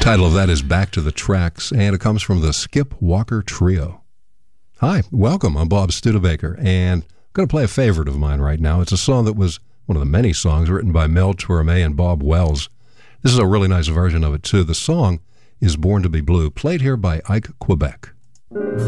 Title of that is Back to the Tracks, and it comes from the Skip Walker Trio. Hi, welcome. I'm Bob Studebaker, and I'm going to play a favorite of mine right now. It's a song that was one of the many songs written by Mel Torme and Bob Wells. This is a really nice version of it, too. The song is Born to be Blue, played here by Ike Quebec.